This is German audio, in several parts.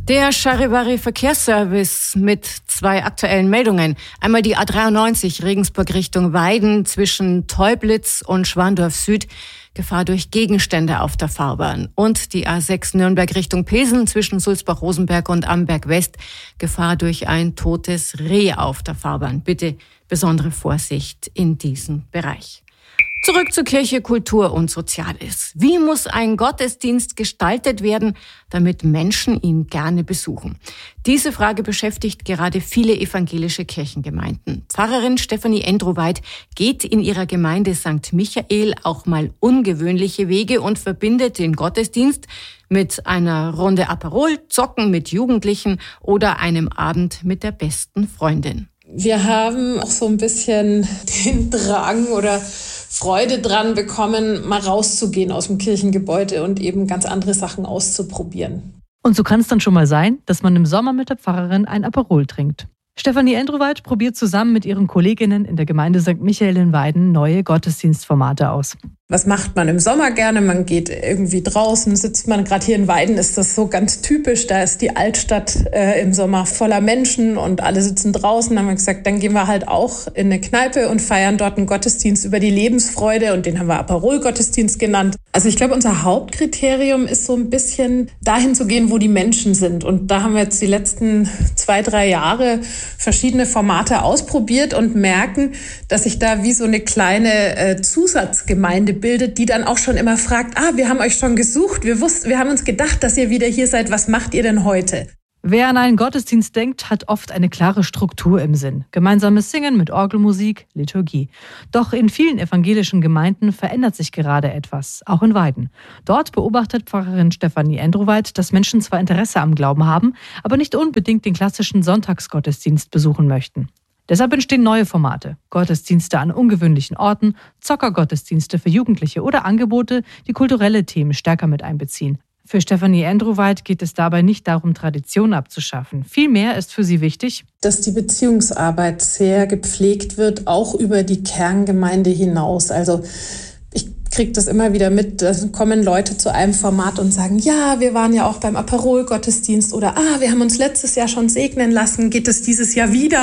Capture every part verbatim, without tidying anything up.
Der Charivari-Verkehrsservice mit zwei aktuellen Meldungen. Einmal die A dreiundneunzig Regensburg Richtung Weiden zwischen Teublitz und Schwandorf Süd. Gefahr durch Gegenstände auf der Fahrbahn. Und die A sechs Nürnberg Richtung Pesel zwischen Sulzbach-Rosenberg und Amberg West. Gefahr durch ein totes Reh auf der Fahrbahn. Bitte besondere Vorsicht in diesem Bereich. Zurück zu Kirche, Kultur und Soziales. Wie muss ein Gottesdienst gestaltet werden, damit Menschen ihn gerne besuchen? Diese Frage beschäftigt gerade viele evangelische Kirchengemeinden. Pfarrerin Stefanie Endroweit geht in ihrer Gemeinde Sankt Michael auch mal ungewöhnliche Wege und verbindet den Gottesdienst mit einer Runde Aperol, Zocken mit Jugendlichen oder einem Abend mit der besten Freundin. Wir haben auch so ein bisschen den Drang oder Freude dran bekommen, mal rauszugehen aus dem Kirchengebäude und eben ganz andere Sachen auszuprobieren. Und so kann es dann schon mal sein, dass man im Sommer mit der Pfarrerin ein Aperol trinkt. Stefanie Endroweit probiert zusammen mit ihren Kolleginnen in der Gemeinde Sankt Michael in Weiden neue Gottesdienstformate aus. Was macht man im Sommer gerne? Man geht irgendwie draußen, sitzt man, gerade hier in Weiden ist das so ganz typisch, da ist die Altstadt äh, im Sommer voller Menschen und alle sitzen draußen. Dann haben wir gesagt, dann gehen wir halt auch in eine Kneipe und feiern dort einen Gottesdienst über die Lebensfreude und den haben wir Aperol-Gottesdienst genannt. Also ich glaube, unser Hauptkriterium ist so ein bisschen dahin zu gehen, wo die Menschen sind. Und da haben wir jetzt die letzten zwei, drei Jahre verschiedene Formate ausprobiert und merken, dass sich da wie so eine kleine äh, Zusatzgemeinde bildet, die dann auch schon immer fragt, ah, wir haben euch schon gesucht, wir wussten, wir haben uns gedacht, dass ihr wieder hier seid, was macht ihr denn heute? Wer an einen Gottesdienst denkt, hat oft eine klare Struktur im Sinn. Gemeinsames Singen mit Orgelmusik, Liturgie. Doch in vielen evangelischen Gemeinden verändert sich gerade etwas, auch in Weiden. Dort beobachtet Pfarrerin Stefanie Endroweit, dass Menschen zwar Interesse am Glauben haben, aber nicht unbedingt den klassischen Sonntagsgottesdienst besuchen möchten. Deshalb entstehen neue Formate, Gottesdienste an ungewöhnlichen Orten, Zockergottesdienste für Jugendliche oder Angebote, die kulturelle Themen stärker mit einbeziehen. Für Stefanie Endroweit geht es dabei nicht darum, Tradition abzuschaffen. Vielmehr ist für sie wichtig, dass die Beziehungsarbeit sehr gepflegt wird, auch über die Kerngemeinde hinaus. Also ich kriege das immer wieder mit, da kommen Leute zu einem Format und sagen, ja, wir waren ja auch beim Aperol-Gottesdienst oder ah, wir haben uns letztes Jahr schon segnen lassen, geht es dieses Jahr wieder?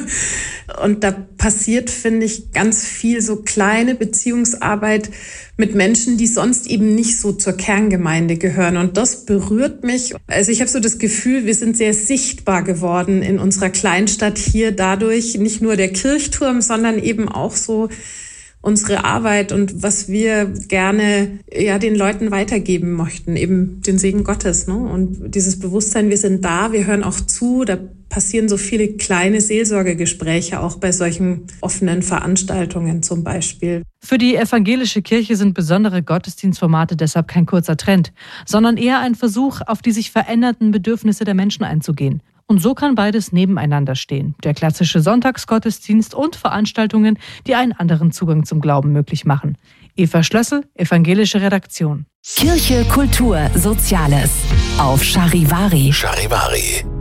Und da passiert, finde ich, ganz viel so kleine Beziehungsarbeit mit Menschen, die sonst eben nicht so zur Kerngemeinde gehören. Und das berührt mich. Also ich habe so das Gefühl, wir sind sehr sichtbar geworden in unserer Kleinstadt hier dadurch, nicht nur der Kirchturm, sondern eben auch so unsere Arbeit und was wir gerne ja den Leuten weitergeben möchten, eben den Segen Gottes, ne? Und dieses Bewusstsein, wir sind da, wir hören auch zu, da passieren so viele kleine Seelsorgegespräche auch bei solchen offenen Veranstaltungen zum Beispiel. Für die evangelische Kirche sind besondere Gottesdienstformate deshalb kein kurzer Trend, sondern eher ein Versuch, auf die sich veränderten Bedürfnisse der Menschen einzugehen. Und so kann beides nebeneinander stehen. Der klassische Sonntagsgottesdienst und Veranstaltungen, die einen anderen Zugang zum Glauben möglich machen. Eva Schlössel, evangelische Redaktion. Kirche, Kultur, Soziales auf Charivari. Charivari.